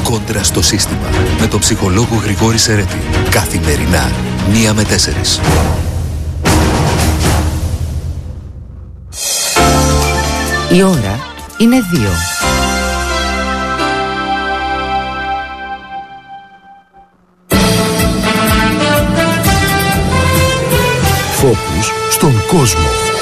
Κόντρα στο σύστημα. Με τον ψυχολόγο Γρηγόρη Σερέτη. Καθημερινά, 1 με 4. Η ώρα είναι 2. Φόκους στον κόσμο.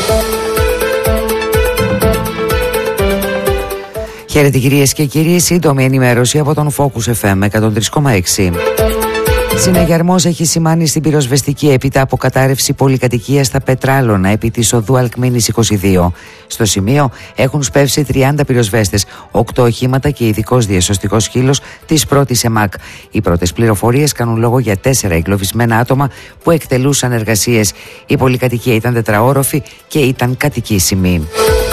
Χαίρετε κυρίες και κύριοι, σύντομη ενημέρωση από τον Focus FM 103,6. Συναγερμός έχει σημάνει στην πυροσβεστική έπειτα από κατάρρευση πολυκατοικίας στα Πετράλωνα επί της οδού Αλκμήνης 22. Στο σημείο έχουν σπεύσει 30 πυροσβέστες, 8 οχήματα και ειδικός διασωστικός σκύλος της πρώτης ΕΜΑΚ. Οι πρώτες πληροφορίες κάνουν λόγο για 4 εγκλωβισμένα άτομα που εκτελούσαν εργασίες. Η πολυκατοικία ήταν τετραόροφη και ήταν κατοικήσιμη.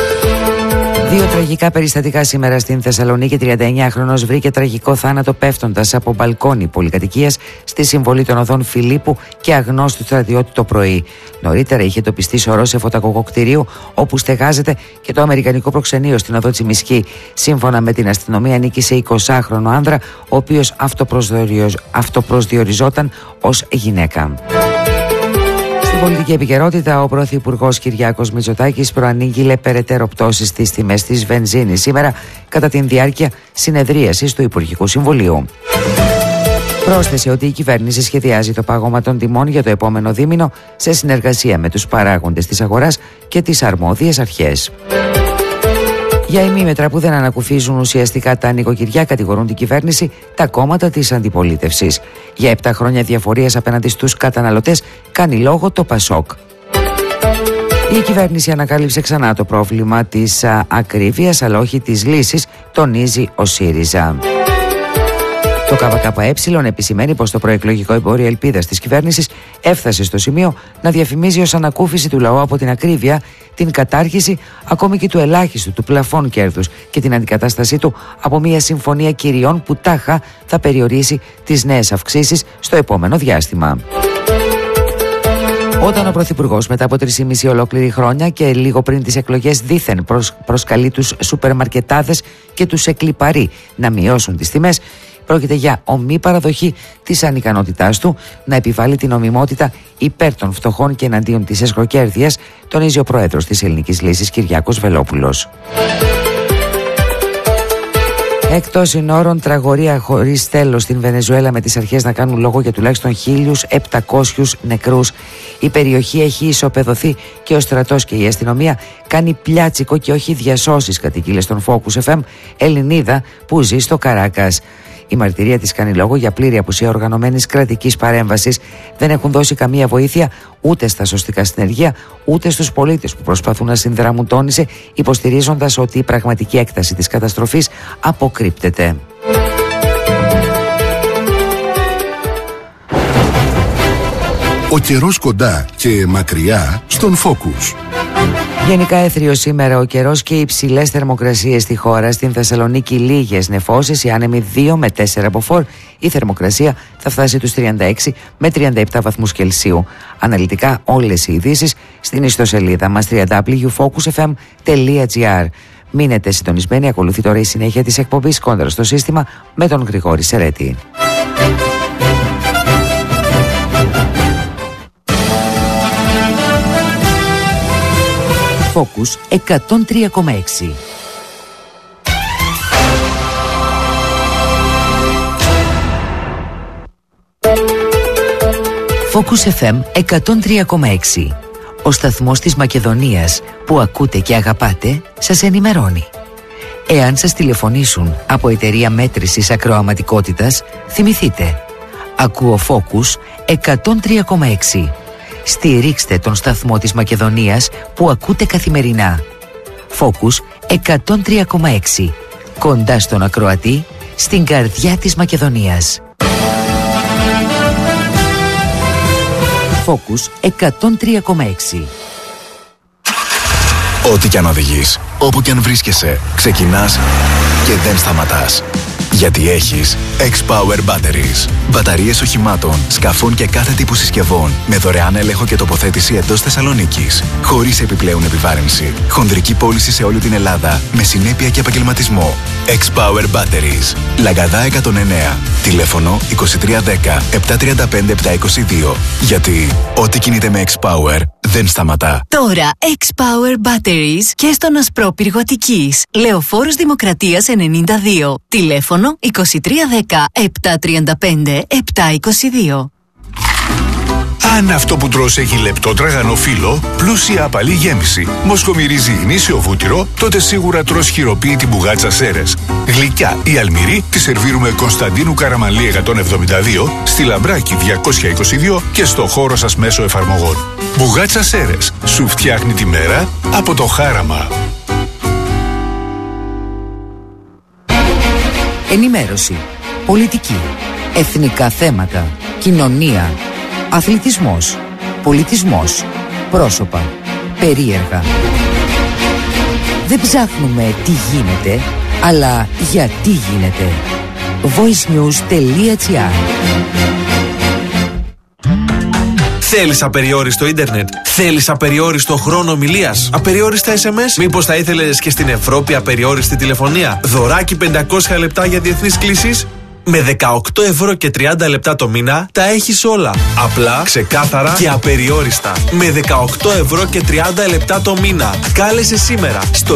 2 τραγικά περιστατικά σήμερα στην Θεσσαλονίκη. 39χρονος βρήκε τραγικό θάνατο πέφτοντας από μπαλκόνι πολυκατοικίας στη συμβολή των οδών Φιλίππου και Αγνώστου Στρατιώτη το πρωί. Νωρίτερα είχε τοπιστεί σωρό σε φωτακοκοκτηρίου όπου στεγάζεται και το αμερικανικό προξενείο στην οδό Τσιμισκή. Σύμφωνα με την αστυνομία, ανήκει σε 20χρονο άνδρα, ο οποίος αυτοπροσδιοριζόταν ως γυναίκα. Στην πολιτική επικαιρότητα, ο Πρωθυπουργός Κυριάκος Μητσοτάκης προανήγγειλε περαιτέρω πτώσεις στις τιμές της βενζίνης σήμερα κατά την διάρκεια συνεδρίασης του Υπουργικού Συμβουλίου. Πρόσθεσε ότι η κυβέρνηση σχεδιάζει το πάγωμα των τιμών για το επόμενο δίμηνο σε συνεργασία με τους παράγοντες της αγοράς και τις αρμόδιες αρχές. Για ημίμετρα που δεν ανακουφίζουν ουσιαστικά τα νοικοκυριά, κατηγορούν την κυβέρνηση τα κόμματα της αντιπολίτευσης. Για 7 χρόνια διαφορίας απέναντι στους καταναλωτές κάνει λόγο το ΠΑΣΟΚ. Η κυβέρνηση ανακάλυψε ξανά το πρόβλημα της ακρίβειας, αλλά όχι της λύσης, τονίζει ο ΣΥΡΙΖΑ. Το ΚΚΕ επισημαίνει πως το προεκλογικό εμπόριο ελπίδας της κυβέρνησης έφτασε στο σημείο να διαφημίζει ως ανακούφιση του λαού από την ακρίβεια την κατάργηση ακόμη και του ελάχιστου του πλαφών κέρδους και την αντικατάστασή του από μια συμφωνία κυριών που τάχα θα περιορίσει τις νέες αυξήσεις στο επόμενο διάστημα. Όταν ο Πρωθυπουργός μετά από 3,5 ολόκληρη χρόνια και λίγο πριν τις εκλογές δήθεν προσκαλεί τους σούπερ μαρκετάδες και τους εκλιπαρεί να μειώσουν τις τιμές, πρόκειται για ομή παραδοχή της ανικανότητάς του να επιβάλλει την νομιμότητα υπέρ των φτωχών και εναντίον της εσχροκέρδειας, τονίζει ο πρόεδρος της Ελληνικής Λύσης Κυριάκος Βελόπουλος. Εκτός συνόρων, τραγωδία χωρίς τέλος στην Βενεζουέλα, με τις αρχές να κάνουν λόγο για τουλάχιστον 1.700 νεκρούς. Η περιοχή έχει ισοπεδωθεί και ο στρατός και η αστυνομία κάνει πλιάτσικο και όχι διασώσεις, κατηγγείλε στον Focus FM Ελληνίδα που ζει στο Καράκας. Η μαρτυρία της κάνει λόγο για πλήρη απουσία οργανωμένης κρατικής παρέμβασης. Δεν έχουν δώσει καμία βοήθεια ούτε στα σωστικά συνεργεία, ούτε στους πολίτες που προσπαθούν να συνδράμουν, τόνισε, υποστηρίζοντας ότι η πραγματική έκταση της καταστροφής αποκρύπτεται. Ο καιρός κοντά και μακριά στον Focus. Γενικά έθριο σήμερα ο καιρός και οι υψηλές θερμοκρασίες στη χώρα. Στην Θεσσαλονίκη λίγες νεφώσεις, οι άνεμοι 2 με 4 από φορ. Η θερμοκρασία θα φτάσει τους 36 με 37 βαθμούς Κελσίου. Αναλυτικά όλες οι ειδήσεις στην ιστοσελίδα μας www.focusfm.gr. Μείνετε συντονισμένοι, ακολουθεί τώρα η συνέχεια της εκπομπής Κόντρα στο σύστημα με τον Γρηγόρη Σερέτη. Focus 103,6. Focus FM 103,6. Ο σταθμός της Μακεδονίας που ακούτε και αγαπάτε σας ενημερώνει. Εάν σας τηλεφωνήσουν από εταιρεία μέτρησης ακροαματικότητας, θυμηθείτε. Ακούω Focus 103,6. Στηρίξτε τον σταθμό της Μακεδονίας που ακούτε καθημερινά. Focus 103,6. Κοντά στον ακροατή, στην καρδιά της Μακεδονίας. Focus 103,6. Ό,τι κι αν οδηγείς, όπου κι αν βρίσκεσαι, ξεκινάς και δεν σταματάς. Γιατί έχεις X-Power Batteries. Μπαταρίες οχημάτων, σκαφών και κάθε τύπου συσκευών με δωρεάν έλεγχο και τοποθέτηση εντός Θεσσαλονίκης. Χωρίς επιπλέον επιβάρυνση. Χονδρική πώληση σε όλη την Ελλάδα με συνέπεια και επαγγελματισμό. X-Power Batteries. Λαγκαδά 109. Τηλέφωνο 2310 735 722. Γιατί ό,τι κινείται με X-Power δεν σταματά. Τώρα X-Power Batteries και στον Ασπρόπυργο Αττικής. Λεωφόρος Δημοκρατίας 92. Τηλέφωνο 2310 735 722. Αν αυτό που τρως έχει λεπτό τραγανό φύλλο, πλούσια απαλή γέμιση, μοσχομυρίζει γνήσιο βούτυρο, τότε σίγουρα τρως χειροποίητη μπουγάτσα Σέρες. Γλυκιά ή αλμυρή τη σερβίρουμε Κωνσταντίνου Καραμανλή 172, στη Λαμπράκη 222 και στο χώρο σας μέσω εφαρμογών. Μπουγάτσα Σέρες, σου φτιάχνει τη μέρα από το χάραμα. Ενημέρωση, πολιτική, εθνικά θέματα, κοινωνία, αθλητισμός, πολιτισμός, πρόσωπα, περίεργα. Δεν ψάχνουμε τι γίνεται, αλλά γιατί γίνεται. voicenews.gr. Θέλεις απεριόριστο ίντερνετ? Θέλεις απεριόριστο χρόνο ομιλίας? Απεριόριστα SMS? Μήπως θα ήθελες και στην Ευρώπη απεριόριστη τηλεφωνία? Δωράκι 500 λεπτά για διεθνείς κλήσεις? Με 18 ευρώ και 30 λεπτά το μήνα τα έχεις όλα. Απλά, ξεκάθαρα και απεριόριστα. Με 18 ευρώ και 30 λεπτά το μήνα. Κάλεσε σήμερα στο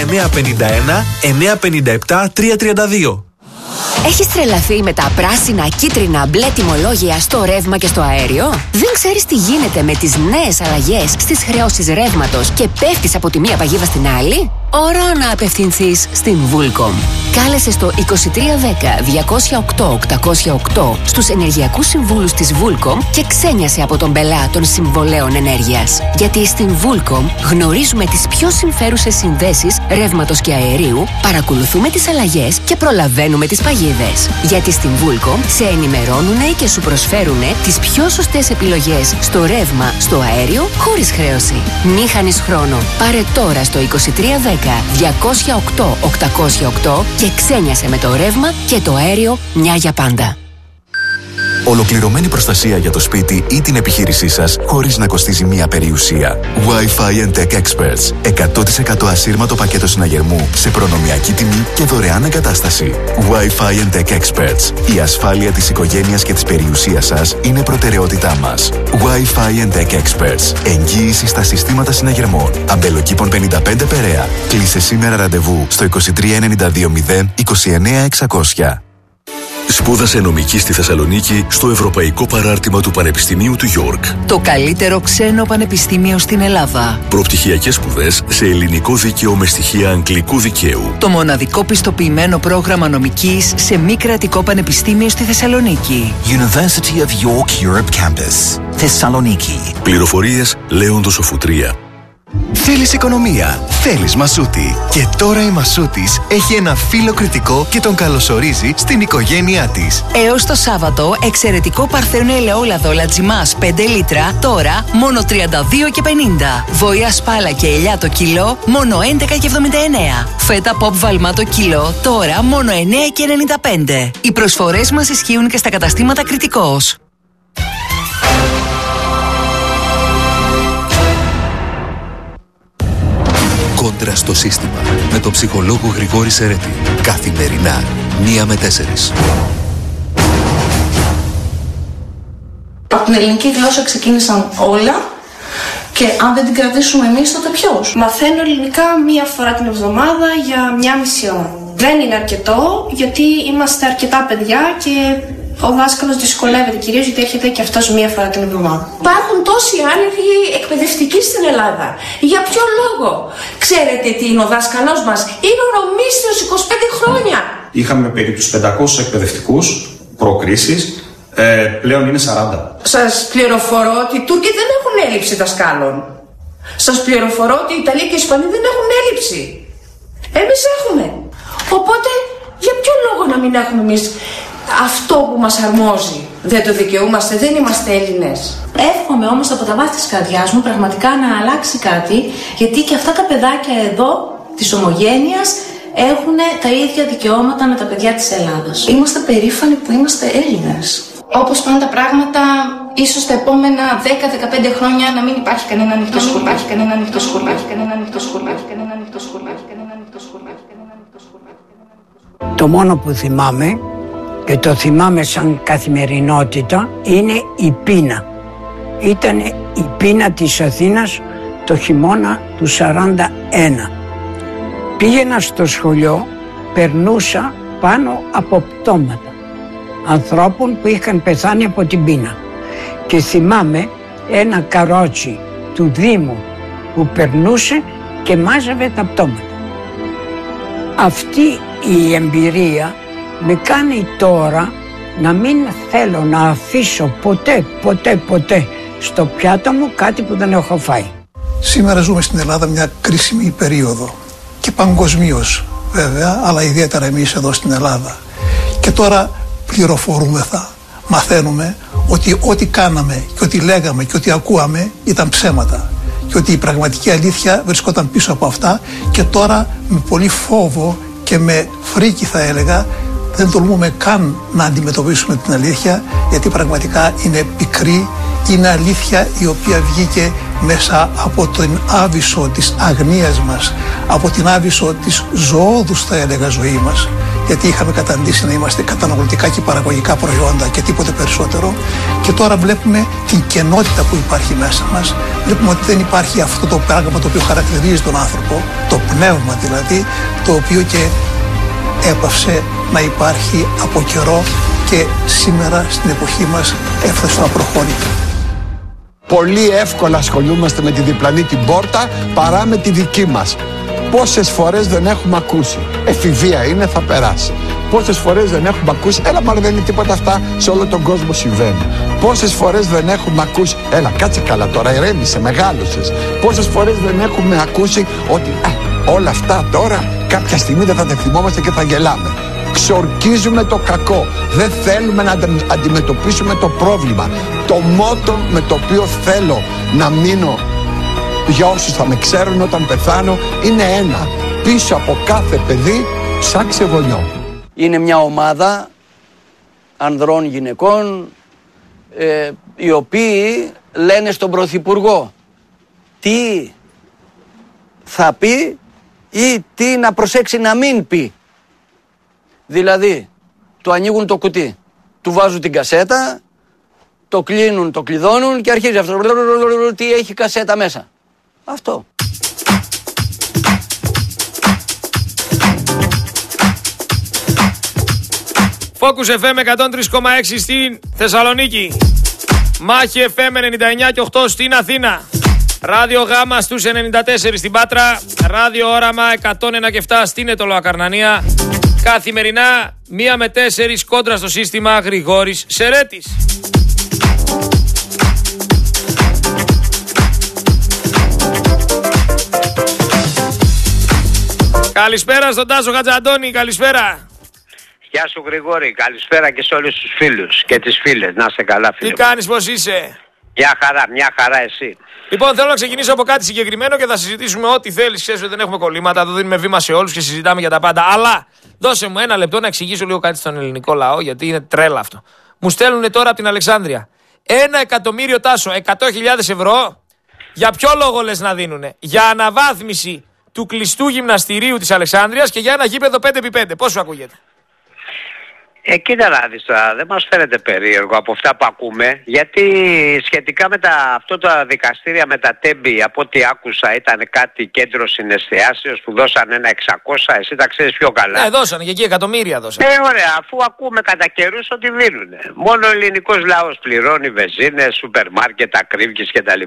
6951 957 332. Έχεις τρελαθεί με τα πράσινα, κίτρινα, μπλε τιμολόγια στο ρεύμα και στο αέριο? Δεν ξέρεις τι γίνεται με τις νέες αλλαγές στις χρεώσεις ρεύματος και πέφτεις από τη μία παγίδα στην άλλη? Ώρα να απευθυνθείς στην Vulcom. Κάλεσε στο 2310 208 808 στους ενεργειακούς συμβούλους της Vulcom και ξένιασε από τον πελά των συμβολέων ενέργειας. Γιατί στην Vulcom γνωρίζουμε τις πιο συμφέρουσες συνδέσεις ρεύματος και αερίου, παρακολουθούμε τις αλλαγές και προλαβαίνουμε τις παγίδες. Γιατί στην Vulcom σε ενημερώνουνε και σου προσφέρουνε τις πιο σωστές επιλογές στο ρεύμα, στο αέριο, χωρίς χρέωση. Μη χάνεις χρόνο. Πάρε τώρα στο 2310 208 808 και ξένιασε με το ρεύμα και το αέριο μια για πάντα. Ολοκληρωμένη προστασία για το σπίτι ή την επιχείρησή σας χωρίς να κοστίζει μία περιουσία. Wi-Fi and Tech Experts. 100% ασύρματο πακέτο συναγερμού σε προνομιακή τιμή και δωρεάν εγκατάσταση. Wi-Fi and Tech Experts. Η ασφάλεια της οικογένειας και της περιουσίας σας είναι προτεραιότητά μας. Wi-Fi and Tech Experts. Εγγύηση στα συστήματα συναγερμών. Αμπελοκήπων 55 Περαία. Κλείσε σήμερα ραντεβού στο 2392 029 600. Σπούδασε νομική στη Θεσσαλονίκη στο Ευρωπαϊκό Παράρτημα του Πανεπιστημίου του York. Το καλύτερο ξένο πανεπιστήμιο στην Ελλάδα. Προπτυχιακές σπουδές σε ελληνικό δίκαιο με στοιχεία αγγλικού δικαίου. Το μοναδικό πιστοποιημένο πρόγραμμα νομικής σε μη κρατικό πανεπιστήμιο στη Θεσσαλονίκη. University of York Europe Campus, Θεσσαλονίκη. Πληροφορίες Λέοντος Οφουτρία. Θέλεις οικονομία, θέλεις Μασούτη. Και τώρα η Μασούτης έχει ένα φίλο κριτικό και τον καλωσορίζει στην οικογένειά της. Έως το Σάββατο, εξαιρετικό παρθένο ελαιόλαδο Λατζιμάς 5 λίτρα, τώρα μόνο 32,50. Βοήα σπάλα και ελιά το κιλό, μόνο 11,79. Φέτα pop βαλμά το κιλό, τώρα μόνο 9,95. Οι προσφορές μας ισχύουν και στα καταστήματα Κριτικός. Κόντρα στο σύστημα με τον ψυχολόγο Γρηγόρη Σερέτη. Καθημερινά 1 με 4. Από την ελληνική γλώσσα ξεκίνησαν όλα και αν δεν την κρατήσουμε εμείς τότε ποιος? Μαθαίνω ελληνικά 1 φορά την εβδομάδα για 1,5 ώρα. Δεν είναι αρκετό γιατί είμαστε αρκετά παιδιά και ο δάσκαλος δυσκολεύεται κυρίως γιατί έρχεται και αυτός 1 φορά την εβδομάδα. Υπάρχουν τόσοι άνεργοι εκπαιδευτικοί στην Ελλάδα. Για ποιο λόγο? Ξέρετε τι είναι ο δάσκαλός μας? Είναι ο Ρωμίστριος 25 χρόνια. Είχαμε περίπου τους 500 εκπαιδευτικούς προκρίσεις, πλέον είναι 40. Σας πληροφορώ ότι οι Τούρκοι δεν έχουν έλλειψη δασκάλων. Σας πληροφορώ ότι οι Ιταλοί και οι Ισπανοί δεν έχουν έλλειψη. Εμείς έχουμε. Οπότε για ποιο λόγο να μην έχουμε εμείς αυτό που μας αρμόζει? Δεν το δικαιούμαστε, δεν είμαστε Έλληνες. Εύχομαι όμως από τα βάθη της καρδιάς μου πραγματικά να αλλάξει κάτι, γιατί και αυτά τα παιδάκια εδώ της ομογένειας έχουν τα ίδια δικαιώματα με τα παιδιά της Ελλάδας. Είμαστε περήφανοι που είμαστε Έλληνες. Όπως πάνε τα πράγματα, ίσως τα επόμενα 10-15 χρόνια να μην υπάρχει κανένα ανοιχτό σχολείο. Το μόνο που θυμάμαι, και το θυμάμαι σαν καθημερινότητα, είναι η πείνα. Ήταν η πείνα της Αθήνας το χειμώνα του 41. Πήγαινα στο σχολείο, περνούσα πάνω από πτώματα ανθρώπων που είχαν πεθάνει από την πείνα. Και θυμάμαι ένα καρότσι του Δήμου που περνούσε και μάζευε τα πτώματα. Αυτή η εμπειρία με κάνει τώρα να μην θέλω να αφήσω ποτέ στο πιάτο μου κάτι που δεν έχω φάει. Σήμερα ζούμε στην Ελλάδα μια κρίσιμη περίοδο και παγκοσμίως βέβαια, αλλά ιδιαίτερα εμείς εδώ στην Ελλάδα. Και τώρα πληροφορούμεθα, μαθαίνουμε ότι ό,τι κάναμε και ό,τι λέγαμε και ό,τι ακούαμε ήταν ψέματα και ότι η πραγματική αλήθεια βρισκόταν πίσω από αυτά, και τώρα με πολύ φόβο και με φρίκη θα έλεγα δεν τολμούμε καν να αντιμετωπίσουμε την αλήθεια, γιατί πραγματικά είναι πικρή, είναι αλήθεια η οποία βγήκε μέσα από την άβυσσο της αγνίας μας, από την άβυσσο της ζωώδους θα έλεγα ζωή μας, γιατί είχαμε καταντήσει να είμαστε καταναλωτικά και παραγωγικά προϊόντα και τίποτε περισσότερο, και τώρα βλέπουμε την κενότητα που υπάρχει μέσα μας, βλέπουμε ότι δεν υπάρχει αυτό το πράγμα το οποίο χαρακτηρίζει τον άνθρωπο, το πνεύμα δηλαδή, το οποίο και έπαυσε να υπάρχει από καιρό και σήμερα στην εποχή μας έφτασε να προχωρεί. Πολύ εύκολα ασχολούμαστε με τη διπλανή την πόρτα παρά με τη δική μας. Πόσες φορές δεν έχουμε ακούσει, εφηβεία είναι, θα περάσει. Πόσες φορές δεν έχουμε ακούσει, έλα μάλλον δεν είναι τίποτα αυτά, σε όλο τον κόσμο συμβαίνουν. Πόσες φορές δεν έχουμε ακούσει, έλα κάτσε καλά τώρα, ηρέμησε, μεγάλωσες. Πόσες φορές δεν έχουμε ακούσει ότι όλα αυτά τώρα κάποια στιγμή δεν θα τα θυμόμαστε και θα γελάμε. Ξορκίζουμε το κακό. Δεν θέλουμε να αντιμετωπίσουμε το πρόβλημα. Το μότο με το οποίο θέλω να μείνω για όσους θα με ξέρουν όταν πεθάνω είναι ένα: πίσω από κάθε παιδί ψάξε βολιό. Είναι μια ομάδα ανδρών γυναικών οι οποίοι λένε στον Πρωθυπουργό τι θα πει ή τι να προσέξει να μην πει. Δηλαδή, του ανοίγουν το κουτί, του βάζουν την κασέτα, το κλείνουν, το κλειδώνουν και αρχίζει αυτό. Τι έχει κασέτα μέσα. Αυτό. Focus FM 103,6 στην Θεσσαλονίκη. Μάχη FM 99 και 8 στην Αθήνα. Ράδιο Γάμα στους 94 στην Πάτρα. Ράδιο Όραμα 101 και 7 στην Αιτωλοακαρνανία. Καθημερινά 1 με 4 κόντρα στο σύστημα Γρηγόρης Σερέτης. Καλησπέρα στον Τάσο Χατζαντώνη, καλησπέρα. Γεια σου Γρηγόρη, καλησπέρα και σε όλους τους φίλους και τις φίλες. Να είσαι καλά φίλε. Τι κάνεις, πώς είσαι? Μια χαρά εσύ. Λοιπόν, θέλω να ξεκινήσω από κάτι συγκεκριμένο και θα συζητήσουμε ό,τι θέλεις. Ξέρεις ότι δεν έχουμε κολλήματα, εδώ δίνουμε βήμα σε όλους και συζητάμε για τα πάντα. Αλλά δώσε μου ένα λεπτό να εξηγήσω λίγο κάτι στον ελληνικό λαό, γιατί είναι τρέλα αυτό. Μου στέλνουν τώρα από την Αλεξάνδρεια 1 εκατομμύριο, Τάσο, 100.000 ευρώ. Για ποιο λόγο λες να δίνουνε? Για αναβάθμιση του κλειστού γυμναστηρίου της Αλεξάνδρειας και για ένα γήπεδο 5x5. Πώς σου ακούγεται? Κοίτα να δεις τώρα, δεν μας φαίνεται περίεργο από αυτά που ακούμε, γιατί σχετικά με αυτό τα δικαστήρια με τα τέμπη, από ό,τι άκουσα ήταν κάτι κέντρο συναισθιάσεως που δώσανε ένα 600, εσύ τα ξέρεις πιο καλά. Ναι, δώσανε και εκεί εκατομμύρια δώσανε. Ωραία, αφού ακούμε κατά καιρούς ότι δίνουνε. Μόνο ο ελληνικός λαός πληρώνει βενζίνες, σούπερ μάρκετ, ακρίβκες κτλ.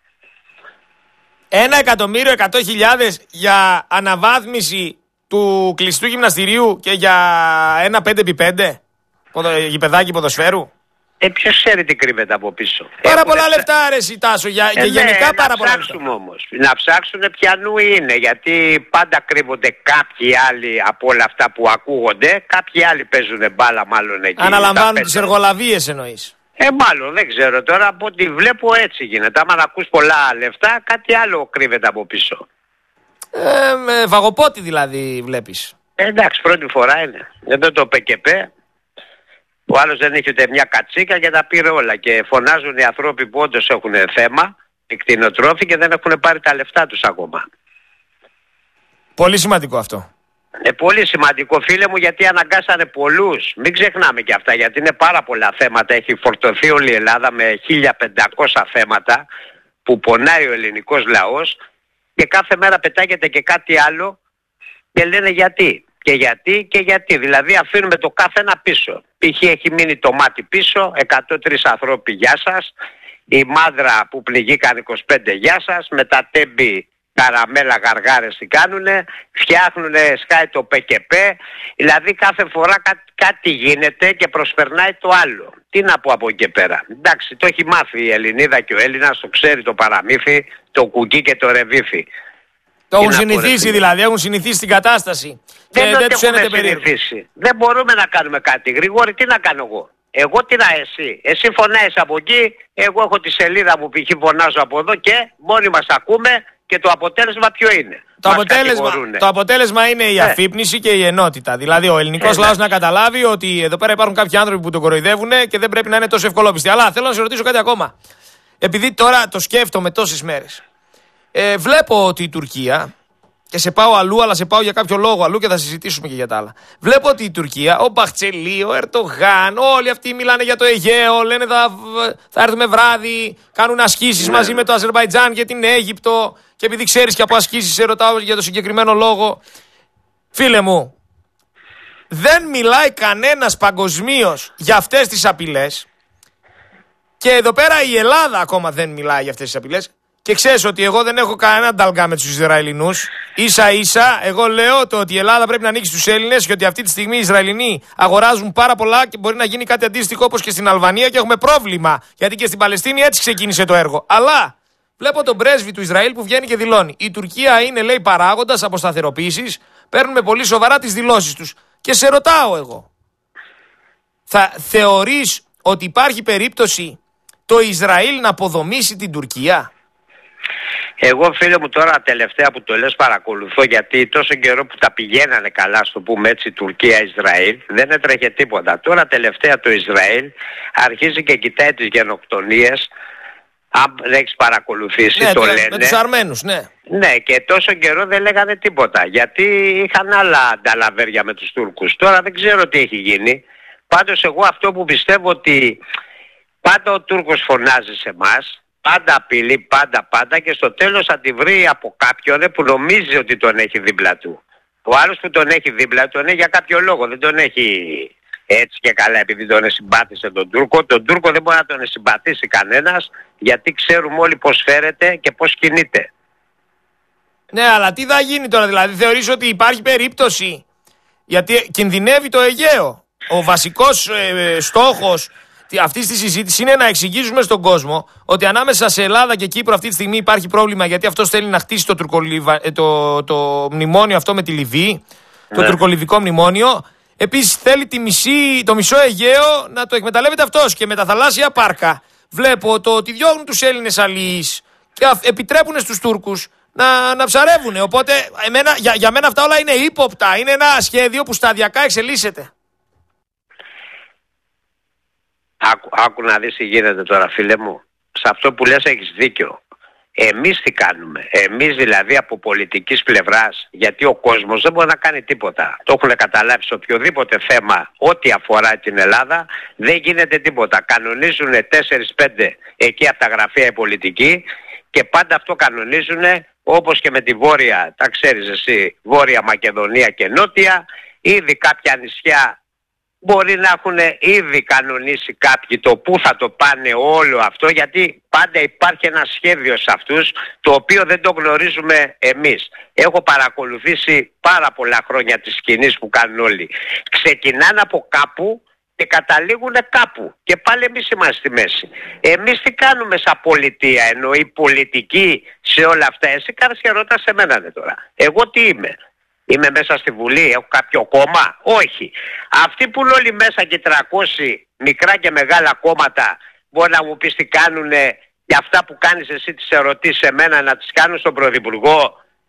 1.100.000 για αναβάθμιση του κλειστού γυμναστηρίου και για ένα 5x5 γηπεδάκι ποδοσφαίρου. Ποιος ξέρει τι κρύβεται από πίσω. Πάρα πολλά λεφτά ρε εσύ Τάσο, και γενικά πάρα πολλά λεφτά. Όμως, να ψάξουν ποιανού είναι, γιατί πάντα κρύβονται κάποιοι άλλοι από όλα αυτά που ακούγονται, κάποιοι άλλοι παίζουν μπάλα μάλλον εκεί. Αναλαμβάνουν τις εργολαβίες εννοείς? Μάλλον δεν ξέρω τώρα, από ό,τι βλέπω έτσι γίνεται. Άμα να ακούς πολλά λεφτά, κάτι άλλο κρύβεται από πίσω. Με βαγοπότη δηλαδή βλέπεις. Εντάξει, πρώτη φορά είναι. Εδώ το ΠΚΠ, ο άλλος δεν έχει ούτε μια κατσίκα και τα πήρε όλα. Και φωνάζουν οι άνθρωποι που όντως έχουν θέμα, οι κτηνοτρόφοι, και δεν έχουν πάρει τα λεφτά τους ακόμα. Πολύ σημαντικό αυτό. Πολύ σημαντικό, φίλε μου, γιατί αναγκάσανε πολλούς. Μην ξεχνάμε και αυτά, γιατί είναι πάρα πολλά θέματα. Έχει φορτωθεί όλη η Ελλάδα με 1500 θέματα που πονάει ο ελληνικός λαός, και κάθε μέρα πετάγεται και κάτι άλλο και λένε γιατί. Και γιατί και γιατί. Δηλαδή αφήνουμε το κάθε ένα πίσω. Π.χ. έχει μείνει το μάτι πίσω, 103 ανθρώποι, γεια σας. Η μάδρα που πληγήκαν 25, γεια σας. Με τα τέμπη, καραμέλα, γαργάρες τι κάνουνε. Φτιάχνουνε, σκάει το ΠΚΠ. Δηλαδή κάθε φορά κάτι γίνεται και προσπερνάει το άλλο. Τι να πω από εκεί και πέρα. Εντάξει, το έχει μάθει η Ελληνίδα και ο Έλληνας, το ξέρει το παραμύθι, το κουκί και το ρεβίφι. Το έχουν συνηθίσει δηλαδή, έχουν συνηθίσει την κατάσταση. Δεν τους έχουμε συνηθίσει. Δεν μπορούμε να κάνουμε κάτι. Γρηγόρη, τι να κάνω εγώ. Εγώ τι να εσύ. Εσύ φωνάζεις από εκεί, εγώ έχω τη σελίδα μου, π.χ. φωνάζω από εδώ και μόνοι μας ακούμε, και το αποτέλεσμα ποιο είναι. Το αποτέλεσμα είναι η αφύπνιση και η ενότητα. Δηλαδή ο ελληνικός λαός να καταλάβει ότι εδώ πέρα υπάρχουν κάποιοι άνθρωποι που τον κοροϊδεύουν και δεν πρέπει να είναι τόσο ευκολόπιστοι. Αλλά θέλω να σε ρωτήσω κάτι ακόμα. Επειδή τώρα το σκέφτομαι τόσες μέρες. Βλέπω ότι η Τουρκία, και σε πάω αλλού, αλλά σε πάω για κάποιο λόγο αλλού και θα συζητήσουμε και για τα άλλα. Βλέπω ότι η Τουρκία, ο Μπαχτσελί, ο Ερντογάν, όλοι αυτοί μιλάνε για το Αιγαίο, λένε θα έρθουμε βράδυ, κάνουν ασκήσεις μαζί με το Αζερμπαϊτζάν και την Αίγυπτο. Και επειδή ξέρεις και από ασκήσεις, σε ρωτάω για το συγκεκριμένο λόγο. Φίλε μου, δεν μιλάει κανένας παγκοσμίως για αυτές τις απειλές. Και εδώ πέρα η Ελλάδα ακόμα δεν μιλάει για αυτές τις απειλές. Και ξέρεις ότι εγώ δεν έχω κανένα ταλγά με τους Ισραηλινούς. Ίσα ίσα, εγώ λέω ότι η Ελλάδα πρέπει να ανοίξει στους Έλληνες και ότι αυτή τη στιγμή οι Ισραηλινοί αγοράζουν πάρα πολλά και μπορεί να γίνει κάτι αντίστοιχο όπως και στην Αλβανία και έχουμε πρόβλημα. Γιατί και στην Παλαιστίνη έτσι ξεκίνησε το έργο. Αλλά βλέπω τον πρέσβη του Ισραήλ που βγαίνει και δηλώνει: η Τουρκία είναι, λέει, παράγοντας αποσταθεροποίησης. Παίρνουμε πολύ σοβαρά τις δηλώσεις τους. Και σε ρωτάω εγώ, θα θεωρείς ότι υπάρχει περίπτωση το Ισραήλ να αποδομήσει την Τουρκία? Εγώ, φίλε μου, τώρα τελευταία που το λες παρακολουθώ, γιατί τόσο καιρό που τα πηγαίνανε καλά, στο πούμε έτσι, Τουρκία-Ισραήλ, δεν έτρεχε τίποτα. Τώρα τελευταία το Ισραήλ αρχίζει και κοιτάει τις γενοκτονίες. Αν δεν έχεις παρακολουθήσει, ναι, το λένε. Με τους Αρμένους, ναι. Ναι, και τόσο καιρό δεν λέγανε τίποτα, γιατί είχαν άλλα ανταλαβέρια με τους Τούρκους. Τώρα δεν ξέρω τι έχει γίνει. Πάντως εγώ αυτό που πιστεύω, ότι πάντα ο Τούρκος φωνάζει σε εμάς, πάντα απειλεί, πάντα, και στο τέλος θα τη βρει από κάποιον που νομίζει ότι τον έχει δίπλα του. Ο άλλος που τον έχει δίπλα του τον έχει για κάποιο λόγο, δεν τον έχει έτσι και καλά επειδή τον συμπάθησε τον Τούρκο. Τον Τούρκο δεν μπορεί να τον συμπαθήσει κανένας, γιατί ξέρουμε όλοι πώς φέρεται και πώς κινείται. Ναι, αλλά τι θα γίνει τώρα, δηλαδή θεωρείς ότι υπάρχει περίπτωση, γιατί κινδυνεύει το Αιγαίο. Ο βασικός στόχος αυτή τη συζήτηση είναι να εξηγήσουμε στον κόσμο ότι ανάμεσα σε Ελλάδα και Κύπρο αυτή τη στιγμή υπάρχει πρόβλημα, γιατί αυτός θέλει να χτίσει το μνημόνιο αυτό με τη Λιβύη, το τουρκολιβικό μνημόνιο. Επίσης θέλει το μισό Αιγαίο να το εκμεταλλεύεται αυτός, και με τα θαλάσσια πάρκα βλέπω ότι διώχνουν τους Έλληνες αλληλείς και επιτρέπουν στους Τούρκους να ψαρεύουν. Οπότε για μένα αυτά όλα είναι ύποπτα, είναι ένα σχέδιο που σταδιακά εξελίσσεται. Άκου να δεις τι γίνεται τώρα, φίλε μου. Σε αυτό που λες έχεις δίκιο. Εμείς τι κάνουμε? Εμείς δηλαδή από πολιτικής πλευράς, γιατί ο κόσμος δεν μπορεί να κάνει τίποτα. Το έχουν καταλάβει σε οποιοδήποτε θέμα, ό,τι αφορά την Ελλάδα, δεν γίνεται τίποτα. Κανονίζουν 4-5 εκεί από τα γραφεία οι πολιτικοί, και πάντα αυτό κανονίζουν, όπως και με τη Βόρεια, τα ξέρεις εσύ, Βόρεια Μακεδονία και Νότια, ήδη κάποια νησιά μπορεί να έχουν ήδη κανονίσει κάποιοι το πού θα το πάνε όλο αυτό, γιατί πάντα υπάρχει ένα σχέδιο σε αυτούς, το οποίο δεν το γνωρίζουμε εμείς. Έχω παρακολουθήσει πάρα πολλά χρόνια τις κινήσεις που κάνουν όλοι. Ξεκινάνε από κάπου και καταλήγουν κάπου, και πάλι εμείς είμαστε στη μέση. Εμείς τι κάνουμε σαν πολιτεία, ενώ η πολιτική σε όλα αυτά? Εσύ κάνεις και ρωτάς σε μένα τώρα. Εγώ τι είμαι? Είμαι μέσα στη Βουλή, έχω κάποιο κόμμα? Όχι. Αυτοί που είναι όλοι μέσα και 300 μικρά και μεγάλα κόμματα, μπορεί να μου πεις τι κάνουνε, για αυτά που κάνεις εσύ τις ερωτήσεις σε μένα να τις κάνουν στον Πρωθυπουργό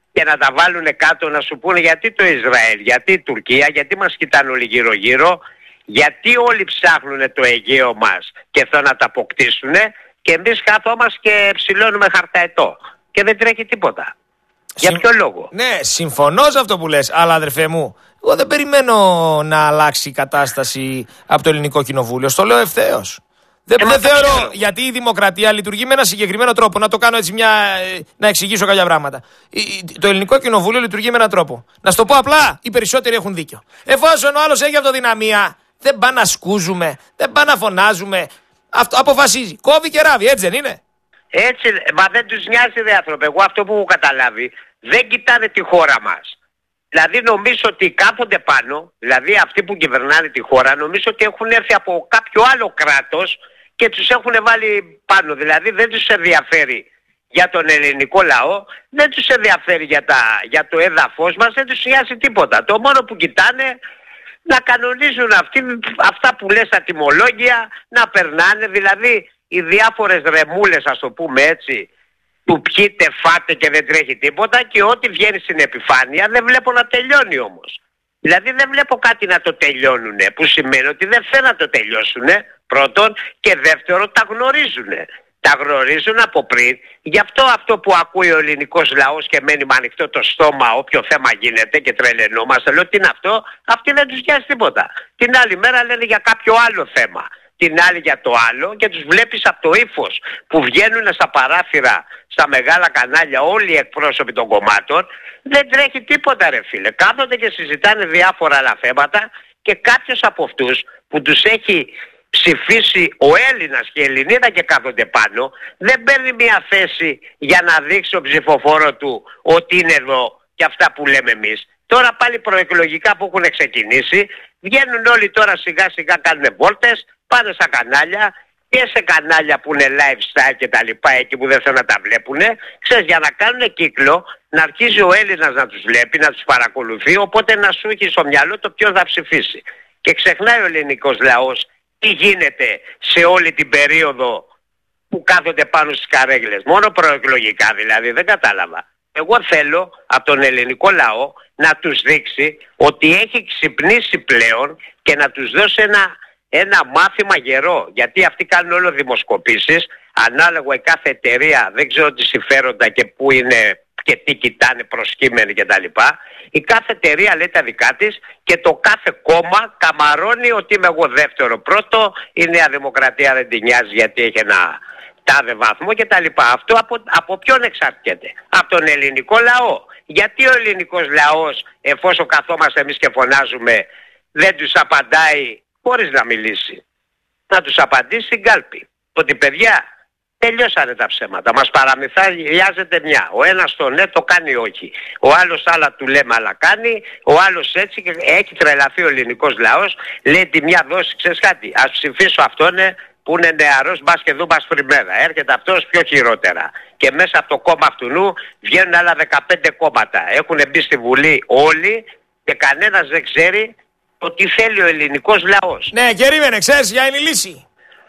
και να τα βάλουν κάτω να σου πούνε γιατί το Ισραήλ, γιατί η Τουρκία, γιατί μας κοιτάνε όλοι γύρω-γύρω, γιατί όλοι ψάχνουν το Αιγαίο μας και θέλουν να τα αποκτήσουν και εμείς καθόμαστε και ψηλώνουμε χαρταετό και δεν τρέχει τίποτα. Για ποιο λόγο? Ναι, συμφωνώ σε αυτό που λες, αλλά αδερφέ μου, εγώ δεν περιμένω να αλλάξει η κατάσταση από το Ελληνικό Κοινοβούλιο. Στο λέω ευθέως. Δεν θεωρώ, γιατί η δημοκρατία λειτουργεί με ένα συγκεκριμένο τρόπο. Να το κάνω έτσι να εξηγήσω κάποια πράγματα. Το Ελληνικό Κοινοβούλιο λειτουργεί με έναν τρόπο. Να σου το πω απλά, οι περισσότεροι έχουν δίκιο. Εφόσον ο άλλος έχει αυτοδυναμία, δεν πάει να σκούζουμε, δεν πάει να φωνάζουμε. Αυτό αποφασίζει. Κόβει και ράβει, έτσι δεν είναι? Έτσι, μα δεν τους νοιάζει ρε άνθρωπε. Εγώ αυτό που έχω καταλάβει, δεν κοιτάνε τη χώρα μας. Δηλαδή νομίζω ότι κάθονται πάνω, δηλαδή αυτοί που κυβερνάνε τη χώρα, νομίζω ότι έχουν έρθει από κάποιο άλλο κράτος και τους έχουν βάλει πάνω. Δηλαδή δεν τους ενδιαφέρει για τον ελληνικό λαό, δεν τους ενδιαφέρει για το έδαφος μας, δεν τους νοιάζει τίποτα. Το μόνο που κοιτάνε να κανονίζουν αυτά που λες τα τιμολόγια, να περνάνε, δηλαδή οι διάφορες ρεμούλες, ας το πούμε έτσι, που πιείτε, φάτε και δεν τρέχει τίποτα και ό,τι βγαίνει στην επιφάνεια δεν βλέπω να τελειώνει όμως. Δηλαδή δεν βλέπω κάτι να το τελειώνουνε, που σημαίνει ότι δεν θέλουν να το τελειώσουνε, πρώτον, και δεύτερον τα γνωρίζουνε. Τα γνωρίζουν από πριν, γι' αυτό που ακούει ο ελληνικός λαός και μένει με ανοιχτό το στόμα όποιο θέμα γίνεται και τρελαινόμαστε, λέω τι είναι αυτό, αυτοί δεν τους νοιάζει τίποτα. Την άλλη μέρα λένε για κάποιο άλλο θέμα, την άλλη για το άλλο και τους βλέπεις από το ύφος που βγαίνουν στα παράθυρα, στα μεγάλα κανάλια όλοι οι εκπρόσωποι των κομμάτων, δεν τρέχει τίποτα ρε φίλε. Κάθονται και συζητάνε διάφορα άλλα θέματα και κάποιος από αυτούς που τους έχει ψηφίσει ο Έλληνας και η Ελληνίδα και κάθονται πάνω, δεν παίρνει μια θέση για να δείξει ο ψηφοφόρο του ότι είναι εδώ και αυτά που λέμε εμείς. Τώρα πάλι προεκλογικά που έχουν ξεκινήσει, βγαίνουν όλοι τώρα σιγά σιγά, κάνουν βόλτες, πάνε στα κανάλια και σε κανάλια που είναι lifestyle και τα λοιπά, εκεί που δεν θέλουν να τα βλέπουνε, ξέρεις, για να κάνουν κύκλο, να αρχίζει ο Έλληνας να τους βλέπει, να τους παρακολουθεί, οπότε να σου έχει στο μυαλό το ποιος θα ψηφίσει. Και ξεχνάει ο ελληνικός λαός τι γίνεται σε όλη την περίοδο που κάθονται πάνω στις καρέγλες. Μόνο προεκλογικά δηλαδή, δεν κατάλαβα. Εγώ θέλω από τον ελληνικό λαό να τους δείξει ότι έχει ξυπνήσει πλέον και να τους δώσει ένα μάθημα γερό. Γιατί αυτοί κάνουν όλο δημοσκοπήσεις, ανάλογα η κάθε εταιρεία, δεν ξέρω τι συμφέροντα και πού είναι και τι κοιτάνε προσκύμενοι κτλ. Η κάθε εταιρεία λέει τα δικά της και το κάθε κόμμα καμαρώνει ότι είμαι εγώ δεύτερο. Πρώτο, η Νέα Δημοκρατία δεν την νοιάζει γιατί έχει ένα τάδε βαθμό κτλ. Αυτό από ποιον εξαρτιέται? Από τον ελληνικό λαό. Γιατί ο ελληνικός λαός, εφόσον καθόμαστε εμείς και φωνάζουμε, δεν τους απαντάει χωρίς να μιλήσει? Να τους απαντήσει στην κάλπη. Ότι παιδιά, τελειώσανε τα ψέματα. Μας παραμυθιάζεται μια. Ο ένας το ναι το κάνει όχι. Ο άλλος άλλα του λέμε αλλά κάνει. Ο άλλος έτσι και έχει τρελαθεί ο ελληνικός λαός. Λέει τη μια δόση, ξέρεις κάτι, ας ψηφίσω αυτόν που είναι νεαρός, μπας και δούμε ασπριμέρα. Έρχεται αυτός πιο χειρότερα. Και μέσα από το κόμμα αυτού βγαίνουν άλλα 15 κόμματα. Έχουν μπει στη Βουλή όλοι και κανένας δεν ξέρει το τι θέλει ο ελληνικός λαός. Ναι, περίμενε, ξέρεις, για είναι η λύση.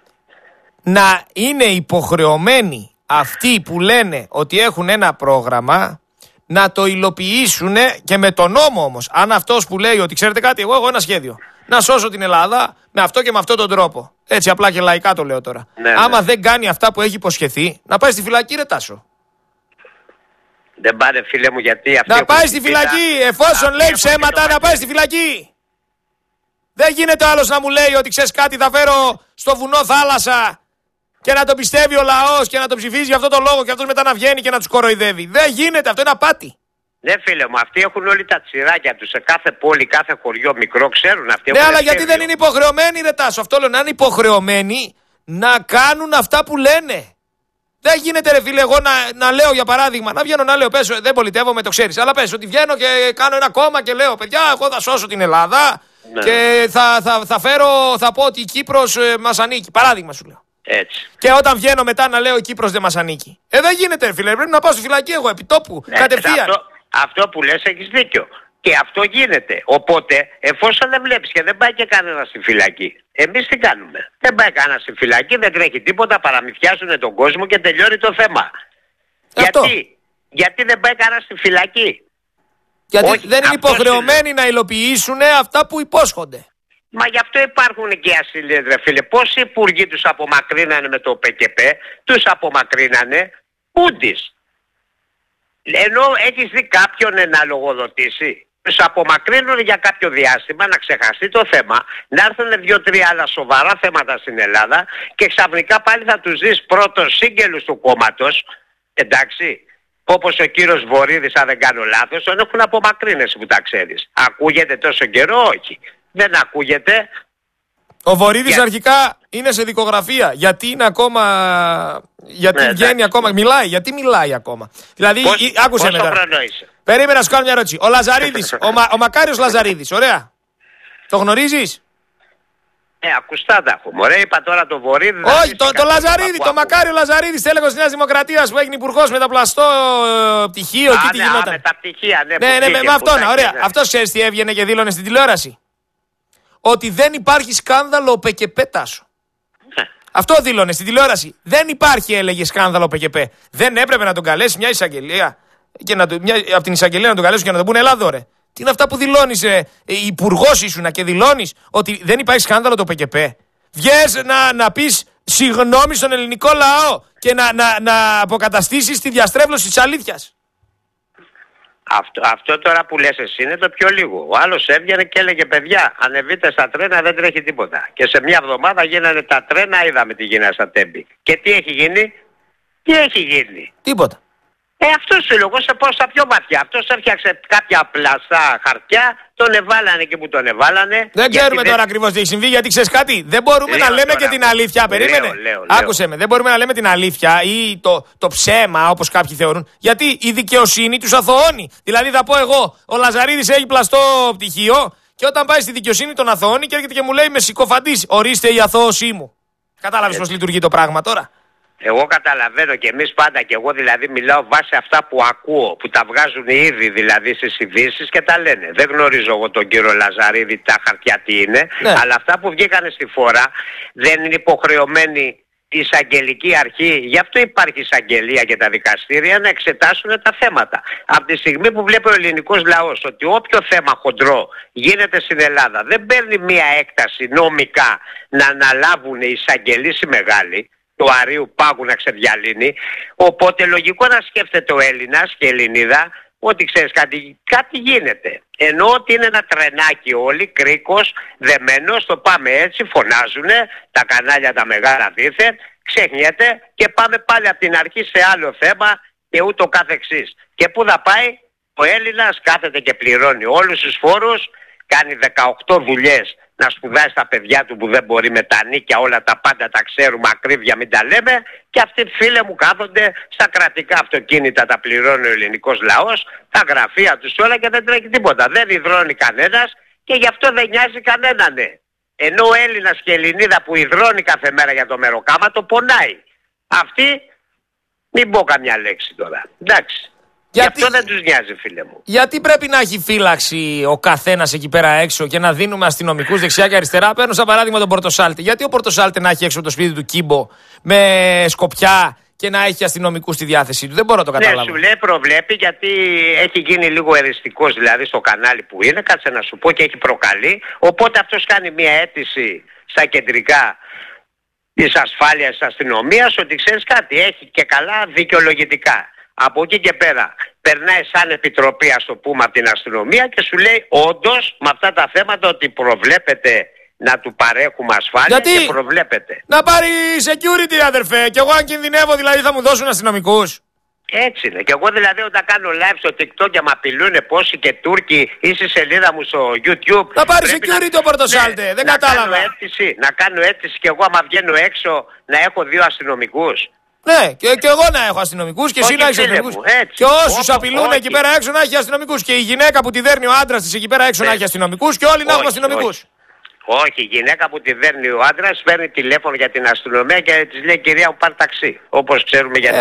Να είναι υποχρεωμένοι αυτοί που λένε ότι έχουν ένα πρόγραμμα να το υλοποιήσουν και με τον νόμο όμως. Αν αυτός που λέει ότι ξέρετε κάτι, εγώ έχω ένα σχέδιο να σώσω την Ελλάδα με αυτό και με αυτόν τον τρόπο. Έτσι απλά και λαϊκά το λέω τώρα. Ναι, άμα δεν κάνει αυτά που έχει υποσχεθεί, να πάει στη φυλακή ρε Τάσο. Δεν πάνε φίλε μου γιατί αυτοί να πάει στη φυλακή, εφόσον λέει ψέματα να πάει στη φυλακή. Δεν γίνεται ο άλλος να μου λέει ότι ξέρεις κάτι θα φέρω στο βουνό θάλασσα και να το πιστεύει ο λαός και να το ψηφίζει για αυτό το λόγο και αυτός μετά να βγαίνει και να τους κοροϊδεύει. Δεν γίνεται, αυτό είναι απάτη. Ναι φίλε μου, αυτοί έχουν όλοι τα τσιράκια τους σε κάθε πόλη, κάθε χωριό μικρό, ξέρουν αυτοί. Ναι, αλλά γιατί δεν είναι υποχρεωμένοι ρε Τάσο, αυτό λέω, να είναι υποχρεωμένοι να κάνουν αυτά που λένε. Δεν γίνεται ρε φίλε εγώ να λέω για παράδειγμα, να βγαίνω να λέω πες, δεν πολιτεύομαι, το ξέρεις, αλλά πες ότι βγαίνω και κάνω ένα κόμμα και λέω παιδιά εγώ θα σώσω την Ελλάδα. Ναι. Και θα πω ότι η Κύπρος μας ανήκει. Παράδειγμα σου λέω. Έτσι. Και όταν βγαίνω μετά να λέω η Κύπρος δεν μας ανήκει. Δεν γίνεται φίλε, πρέπει να πάω στη φυλακή εγώ επί τόπου, ναι, κατευθείαν. Αυτό που λες έχεις δίκιο. Και αυτό γίνεται. Οπότε εφόσον δεν βλέπεις και δεν πάει και κανένα στη φυλακή, εμείς τι κάνουμε? Δεν πάει κανένα στη φυλακή, δεν τρέχει τίποτα, παραμυθιάζουν τον κόσμο και τελειώνει το θέμα. Αυτό. Γιατί δεν πάει κανένα στη φυλακή? Γιατί δεν είναι υποχρεωμένοι να υλοποιήσουν αυτά που υπόσχονται. Μα γι' αυτό υπάρχουν και ασύλληπτοι, ρε φίλε. Πόσοι υπουργοί τους απομακρύνανε με το ΠΚΠ, τους απομακρύνανε πούντις. Ενώ έχεις δει κάποιον να λογοδοτήσει. Τους απομακρύνουν για κάποιο διάστημα, να ξεχαστεί το θέμα, να έρθουν 2-3 άλλα σοβαρά θέματα στην Ελλάδα και ξαφνικά πάλι θα τους δεις πρώτος σύγγελους του κόμματος, εντάξει, όπως ο κύριος Βορίδης, αν δεν κάνω λάθος, τον έχουν απομακρύνει, εσύ που τα ξέρεις. Ακούγεται τόσο καιρό? Όχι. Δεν ακούγεται. Ο Βορίδης αρχικά είναι σε δικογραφία. Γιατί είναι ακόμα. Γιατί βγαίνει ακόμα. Μιλάει. Γιατί μιλάει ακόμα. Δηλαδή, άκουσε με τώρα. Περίμενα να σου κάνω μια ερώτηση. Ο Λαζαρίδης, ο Μακάριος Λαζαρίδης, ωραία. Το γνωρίζεις? Ακουστά τα έχουμε. Ωραία, είπα τώρα το Βορίδη. Όχι, το Λαζαρίδη, το Μακάριο Λαζαρίδης, τέλεχος της Νέας Δημοκρατίας που έγινε υπουργός με το πλαστό πτυχίο. Εκεί τι γινόταν. Με τα πτυχία, ναι, με αυτόν, ωραία. Αυτός ξέρεις τι έβγαινε και δήλωνε στην τηλεόραση? Ότι δεν υπάρχει σκάνδαλο ΠΚΠ, Τάσο. Αυτό δήλωνε στην τηλεόραση. Δεν υπάρχει, έλεγε, σκάνδαλο ΠΚΠ. Δεν έπρεπε να τον καλέσει μια εισαγγελία και από την εισαγγελία να τον καλέσουν και να τον πούνε Ελλάδο, ρε. Τι είναι αυτά που δηλώνεις, υπουργός ήσουνα και δηλώνεις ότι δεν υπάρχει σκάνδαλο το ΠΚΠ. Βγες να πεις συγγνώμη στον ελληνικό λαό και να αποκαταστήσεις τη διαστρέβλωση της αλήθειας. Αυτό τώρα που λες εσύ είναι το πιο λίγο. Ο άλλος έβγαινε και έλεγε παιδιά, ανεβείτε στα τρένα, δεν τρέχει τίποτα. Και σε μια εβδομάδα γίνανε τα τρένα, είδαμε τι γίνανε στα Τέμπη. Και τι έχει γίνει? Τίποτα. Αυτό σου λέω, σε πάω στα πιο βαθιά. Αυτός έφτιαξε κάποια πλαστά χαρτιά, τον εβάλανε και που τον εβάλανε. Δεν ξέρουμε τώρα ακριβώς τι έχει συμβεί, γιατί ξέρεις κάτι. Δεν μπορούμε να λέμε και την αλήθεια. Περίμενε. Άκουσε με. Δεν μπορούμε να λέμε την αλήθεια ή το ψέμα, όπως κάποιοι θεωρούν. Γιατί η δικαιοσύνη τους αθωώνει. Δηλαδή θα πω εγώ, ο Λαζαρίδης έχει πλαστό πτυχίο και όταν πάει στη δικαιοσύνη τον αθωώνει και έρχεται και μου λέει με συκοφαντής. Ορίστε η αθώωσή μου. Κατάλαβες πώς λειτουργεί το πράγμα τώρα? Εγώ καταλαβαίνω και εμείς πάντα, και εγώ δηλαδή μιλάω βάσει αυτά που ακούω, που τα βγάζουν ήδη δηλαδή στις ειδήσεις και τα λένε. Δεν γνωρίζω εγώ τον κύριο Λαζαρίδη τα χαρτιά τι είναι, αλλά αυτά που βγήκανε στη φορά δεν είναι υποχρεωμένοι η εισαγγελική αρχή, γι' αυτό υπάρχει εισαγγελία και τα δικαστήρια, να εξετάσουν τα θέματα. Από τη στιγμή που βλέπει ο ελληνικός λαός ότι όποιο θέμα χοντρό γίνεται στην Ελλάδα δεν παίρνει μία έκταση νομικά να αναλάβουν οι εισαγγελείς οι μεγάλοι, του Αρείου Πάγου να ξεδιαλύνει, οπότε λογικό να σκέφτεται ο Έλληνας και η Ελληνίδα ότι ξέρεις κάτι γίνεται. Ενώ ότι είναι ένα τρενάκι όλοι, κρίκος, δεμένος, το πάμε έτσι, φωνάζουνε, τα κανάλια τα μεγάλα δήθεν, ξεχνιέται και πάμε πάλι από την αρχή σε άλλο θέμα και ούτω καθεξής. Και πού θα πάει? Ο Έλληνας κάθεται και πληρώνει όλους τους φόρους, κάνει 18 δουλειές να σπουδάσει στα παιδιά του που δεν μπορεί, με τα νίκια όλα τα πάντα τα ξέρουμε, ακρίβεια μην τα λέμε, και αυτοί φίλε μου κάθονται στα κρατικά αυτοκίνητα, τα πληρώνει ο ελληνικός λαός, τα γραφεία τους όλα και δεν τρέχει τίποτα. Δεν υδρώνει κανένας και γι' αυτό δεν νοιάζει κανέναν. Ενώ ο Έλληνας και η Ελληνίδα που υδρώνει κάθε μέρα για το μεροκάματο πονάει. Αυτοί, μην πω καμιά λέξη τώρα. Εντάξει. Γι' αυτό δεν τους νοιάζει, φίλε μου. Γιατί πρέπει να έχει φύλαξη ο καθένας εκεί πέρα έξω και να δίνουμε αστυνομικούς δεξιά και αριστερά? Παίρνω σαν παράδειγμα τον Πορτοσάλτη. Γιατί ο Πορτοσάλτη να έχει έξω από το σπίτι του κύμπο με σκοπιά και να έχει αστυνομικούς στη διάθεσή του? Δεν μπορώ να το καταλάβω. Ναι, σου λέει προβλέπει, γιατί έχει γίνει λίγο εριστικός δηλαδή στο κανάλι που είναι, κάτσε να σου πω, και έχει προκαλεί. Οπότε αυτός κάνει μια αίτηση στα κεντρικά της ασφάλειας της αστυνομίας ότι ξέρεις κάτι, έχει και καλά δικαιολογητικά. Από εκεί και πέρα περνάει σαν επιτροπή, ας το πούμε, από την αστυνομία και σου λέει όντως με αυτά τα θέματα ότι προβλέπεται να του παρέχουμε ασφάλεια. Και προβλέπεται. Να πάρει security, αδερφέ, και εγώ αν κινδυνεύω δηλαδή θα μου δώσουν αστυνομικούς? Έτσι είναι. Και εγώ δηλαδή όταν κάνω live στο TikTok και με απειλούν πόσοι και Τούρκοι ή στη σελίδα μου στο YouTube. Να πάρει security ο Πορτοσάλτε, ναι, δεν κατάλαβα. Να κάνω αίτηση και εγώ άμα βγαίνω έξω να έχω 2 αστυνομικούς. Ναι, και εγώ να έχω αστυνομικούς και εσύ να έχεις αστυνομικούς. Και όσους απειλούν εκεί πέρα έξω να έχει αστυνομικούς. Και η γυναίκα που τη δέρνει ο άντρας της εκεί πέρα έξω να έχει αστυνομικούς και όλοι να έχουμε αστυνομικούς. Όχι, η γυναίκα που τη δέρνει ο άντρας παίρνει τηλέφωνο για την αστυνομία και της λέει κυρία μου πάρει ταξί. Όπως ξέρουμε για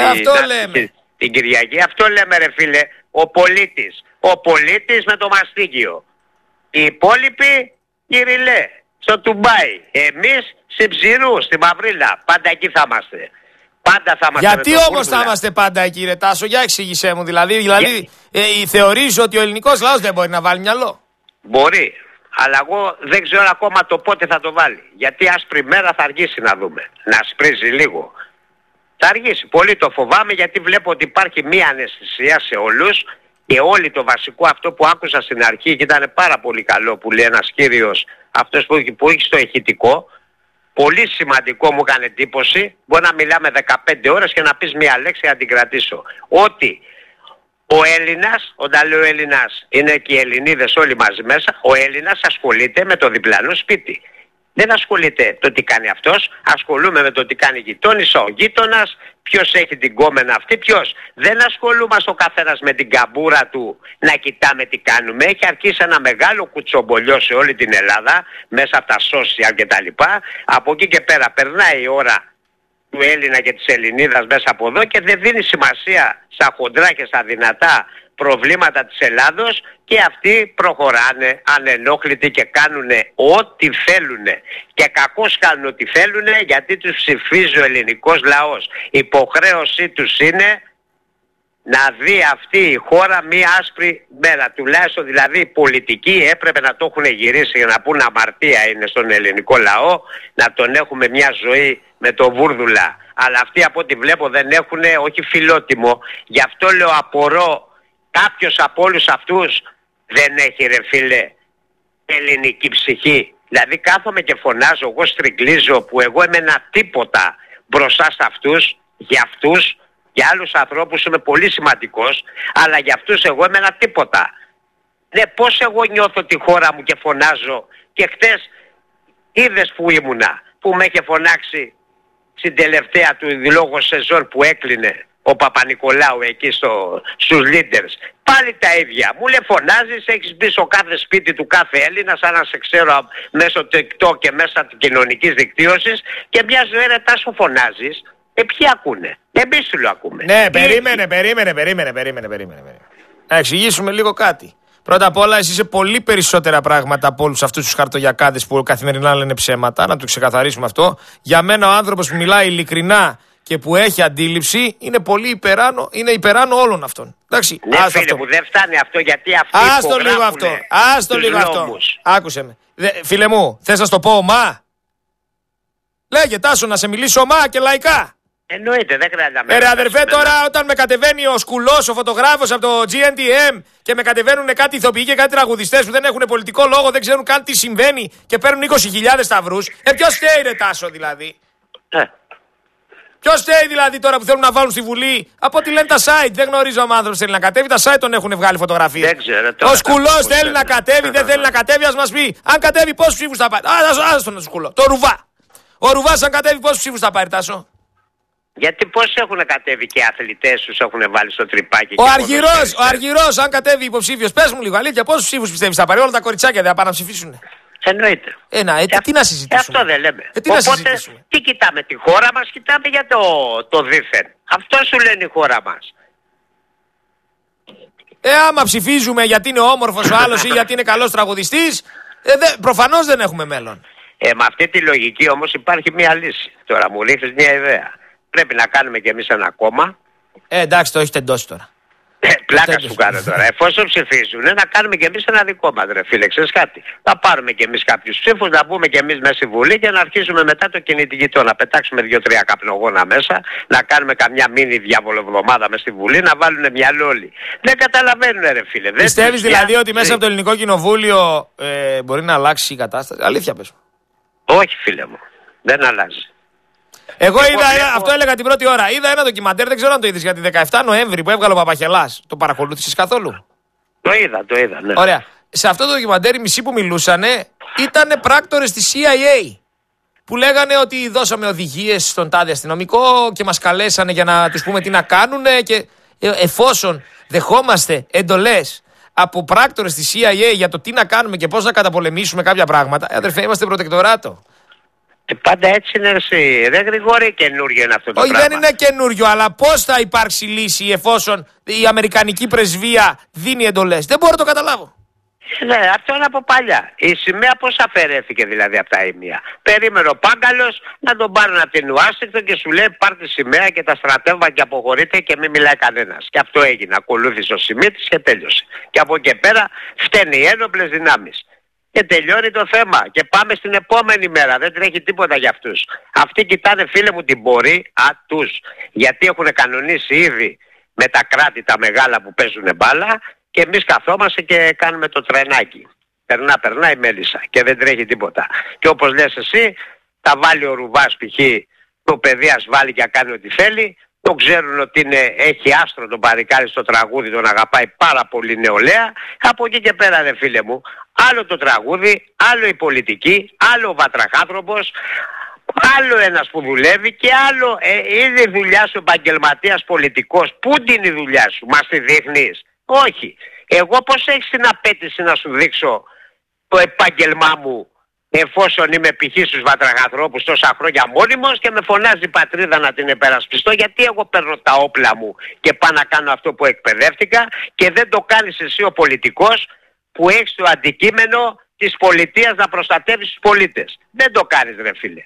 την Κυριακή. Αυτό λέμε ρε φίλε, ο πολίτης. Ο πολίτης με το μαστίγιο. Οι υπόλοιποι Κυριλέ, στο Τουμπάι. Εμείς στην Ψηρού, στη Μαυρίλα. Πάντα εκεί θα είμαστε. Πάντα θα είμαστε. Γιατί όμως θα είμαστε πάντα εκεί, ρε Τάσο, για εξήγησέ μου. Δηλαδή θεωρείς ότι ο ελληνικός λαός δεν μπορεί να βάλει μυαλό? Μπορεί. Αλλά εγώ δεν ξέρω ακόμα το πότε θα το βάλει. Γιατί άσπρη μέρα θα αργήσει να δούμε. Να σπρίζει λίγο. Θα αργήσει. Πολύ το φοβάμαι γιατί βλέπω ότι υπάρχει μία αναισθησία σε όλους. Και όλοι το βασικό αυτό που άκουσα στην αρχή και ήταν πάρα πολύ καλό που λέει ένας κύριος, αυτός που έχει στο ηχητικό, πολύ σημαντικό, μου έκανε εντύπωση. Μπορεί να μιλάμε 15 ώρες και να πεις μία λέξη να την κρατήσω. Ότι ο Έλληνας, όταν λέω Έλληνας, είναι και οι Ελληνίδες όλοι μαζί μέσα, ο Έλληνας ασχολείται με το διπλανό σπίτι. Δεν ασχολείται το τι κάνει αυτός, ασχολούμαι με το τι κάνει η γειτόνισσα, ο γείτονας, ποιος έχει την κόμενα αυτή, ποιος. Δεν ασχολούμαστε ο καθένας με την καμπούρα του να κοιτάμε τι κάνουμε. Έχει αρχίσει ένα μεγάλο κουτσομπολιό σε όλη την Ελλάδα, μέσα από τα social κτλ. Από εκεί και πέρα περνάει η ώρα του Έλληνα και της Ελληνίδας μέσα από εδώ και δεν δίνει σημασία στα χοντρά και στα δυνατά προβλήματα της Ελλάδος και αυτοί προχωράνε ανενόχλητοι και κάνουν ό,τι θέλουν. Και κακώς κάνουν ό,τι θέλουν γιατί τους ψηφίζει ο ελληνικός λαός. Η υποχρέωσή τους είναι να δει αυτή η χώρα μία άσπρη μέρα. Τουλάχιστον δηλαδή οι πολιτικοί έπρεπε να το έχουν γυρίσει για να πούνε αμαρτία είναι στον ελληνικό λαό, να τον έχουμε μια ζωή με το βούρδουλα. Αλλά αυτοί από ό,τι βλέπω δεν έχουν, όχι φιλότιμο. Γι' αυτό λέω απορώ. Κάποιος από όλους αυτούς δεν έχει ρε φίλε ελληνική ψυχή. Δηλαδή κάθομαι και φωνάζω, εγώ στριγκλίζω που εγώ είμαι ένα τίποτα μπροστά σε αυτούς, για αυτούς, για άλλους ανθρώπους είμαι πολύ σημαντικός, αλλά για αυτούς εγώ είμαι ένα τίποτα. Ναι, πώς εγώ νιώθω τη χώρα μου και φωνάζω και χτες είδες που ήμουνα, που με είχε φωνάξει στην τελευταία του λόγω σεζόν που έκλεινε ο Παπα-Νικολάου εκεί στους leaders. Πάλι τα ίδια. Μου λέει φωνάζεις, έχεις μπει στο κάθε σπίτι του κάθε Έλληνα σαν να σε ξέρω μέσω TikTok και μέσα της κοινωνικής δικτύωσης και μια ζωή ρε Τάσο φωνάζεις. Ποιοι ακούνε? Εμείς του lo ακούμε. Ναι, περίμενε. Να εξηγήσουμε λίγο κάτι. Πρώτα απ' όλα, εσύ είσαι πολύ περισσότερα πράγματα από όλους αυτούς τους χαρτογιακάδες που καθημερινά λένε ψέματα. Να το ξεκαθαρίσουμε αυτό. Για μένα, ο άνθρωπος που μιλάει ειλικρινά και που έχει αντίληψη είναι πολύ υπεράνω όλων αυτών. Εντάξει, ναι, φίλε αυτό. Μου δεν φτάνει αυτό γιατί αυτοί Άστο λίγο αυτό. Άκουσε με. Φίλε μου, θες να στο πω ομά? Λέγε Τάσο, να σε μιλήσω ομά και λαϊκά. Εννοείται, δεν χρειάζεται. Ρε αδερφέ, τώρα όταν με κατεβαίνει ο Σκουλός, ο φωτογράφος από το GNTM και με κατεβαίνουν κάτι ηθοποιοί και κάτι τραγουδιστές που δεν έχουν πολιτικό λόγο, δεν ξέρουν καν τι συμβαίνει και παίρνουν 20.000 σταυρούς. Ποιος φταίει ρε Τάσο δηλαδή? Ποιος φταίει δηλαδή τώρα που θέλουν να βάλουν στη Βουλή? Από ό,τι λένε τα site. Δεν γνωρίζω αν άνθρωπος θέλει να κατέβει. Τα site τον έχουν βγάλει φωτογραφίες. Δεν ξέρω. Ο Σκουλός θέλει να κατέβει, δεν θέλει να κατέβει. Ας μας πει. Αν κατέβει, πόσους ψήφους θα πάρει? Ας τον Σκουλό. Το Ρουβά. Ο Ρουβάς, αν κατέβει, πόσους ψήφους θα πάρει, Τάσο? Γιατί πώς έχουν κατέβει και οι αθλητές τους έχουν βάλει στο τρυπάκι? Ο Αργυρός, αν κατέβει υποψήφιος, πες μου λίγο αλήθεια, πόσους ψήφους πιστεύεις θα πάρει? Όλα τα κοριτσάκια δεν θα πάνε να ψηφίσουν. Εννοείται. Τι να συζητήσουμε? Αυτό δεν λέμε. Οπότε, τι κοιτάμε? Τη χώρα μας κοιτάμε για το δίθεν. Αυτό σου λένε η χώρα μας. Άμα ψηφίζουμε γιατί είναι όμορφος ο άλλος ή γιατί είναι καλός τραγουδιστής, προφανώς δεν έχουμε μέλλον. Με αυτή τη λογική όμως υπάρχει μια λύση. Τώρα μου ρίχνεις μια ιδέα. Πρέπει να κάνουμε κι εμείς ένα κόμμα. Εντάξει, το έχετε εντός τώρα. Πλάκα σου κάνω τώρα. Εφόσον ψηφίζουν, να κάνουμε κι εμείς ένα δικό μας, ρε φίλε. Ξέρεις κάτι? Θα πάρουμε κι εμείς κάποιους ψήφους, να μπούμε κι εμείς μέσα στη Βουλή και να αρχίσουμε μετά το κινητικητό. Να πετάξουμε 2-3 καπνογόνα μέσα, να κάνουμε καμιά μίνι διαβολοβδομάδα μέσα στη Βουλή, να βάλουν μυαλό όλοι. Δεν καταλαβαίνουν, ρε φίλε. Πιστεύεις δηλαδή ότι μέσα από το Ελληνικό Κοινοβούλιο μπορεί να αλλάξει η κατάσταση? Αλήθεια πες. Όχι, φίλε μου. Δεν αλλάζει. Εγώ αυτό έλεγα την πρώτη ώρα. Είδα ένα ντοκιμαντέρ, δεν ξέρω αν το είδες, για τη 17 Νοέμβρη που έβγαλε ο Παπαχελάς. Το παρακολούθησες καθόλου? Το είδα, ναι. Ωραία. Σε αυτό το ντοκιμαντέρ οι μισοί που μιλούσανε ήταν πράκτορες της CIA. Που λέγανε ότι δώσαμε οδηγίες στον τάδε αστυνομικό και μας καλέσανε για να τους πούμε τι να κάνουν. Και εφόσον δεχόμαστε εντολές από πράκτορες της CIA για το τι να κάνουμε και πώς να καταπολεμήσουμε κάποια πράγματα, αδερφέ, είμαστε προτεκτοράτο. Πάντα έτσι είναι εσύ. Δεν Γρηγόρη, καινούριο είναι αυτό το πράγμα. Όχι, δεν είναι καινούριο, αλλά πώς θα υπάρξει λύση εφόσον η Αμερικανική πρεσβεία δίνει εντολές? Δεν μπορώ να το καταλάβω. Ναι, αυτό είναι από παλιά. Η σημαία πώς αφαιρέθηκε δηλαδή από τα ήμια? Περίμενε ο Πάγκαλος να τον πάρουν από την Ουάσιγκτον και σου λέει πάρ' τη σημαία και τα στρατεύματα και αποχωρείτε και μην μιλάει κανένας. Και αυτό έγινε. Ακολούθησε ο Σιμίτης και τέλειωσε. Και από εκεί πέρα φταίνει οι ένοπλες δυνάμεις. Και τελειώνει το θέμα. Και πάμε στην επόμενη μέρα. Δεν τρέχει τίποτα για αυτούς. Αυτοί κοιτάνε, φίλε μου, την πορεία τους. Γιατί έχουν κανονίσει ήδη με τα κράτη τα μεγάλα που παίζουν μπάλα. Και εμείς καθόμαστε και κάνουμε το τρενάκι. Περνά η μέλισσα και δεν τρέχει τίποτα. Και όπως λες εσύ, θα βάλει ο Ρουβάς π.χ. το παιδί ασβάλει και κάνει ό,τι θέλει. Το ξέρουν ότι έχει άστρο τον Παρικάρι στο τραγούδι, τον αγαπάει πάρα πολύ νεολαία. Από εκεί και πέρα, ρε φίλε μου, άλλο το τραγούδι, άλλο η πολιτική, άλλο ο βατραχάνθρωπος, άλλο ένας που δουλεύει και άλλο είναι η δουλειά σου επαγγελματίας πολιτικός. Πού είναι η δουλειά σου, μας τη δείχνεις? Όχι. Εγώ πώς έχεις την απέτηση να σου δείξω το επάγγελμά μου εφόσον είμαι π.χ. στους βατραχανθρώπους τόσα χρόνια μόνιμος και με φωνάζει η πατρίδα να την επερασπιστώ? Γιατί εγώ παίρνω τα όπλα μου και πάω να κάνω αυτό που εκπαιδεύτηκα και δεν το κάνεις εσύ ο πολιτικός που έχεις το αντικείμενο της πολιτείας να προστατεύεις τους πολίτες? Δεν το κάνεις, ρε φίλε.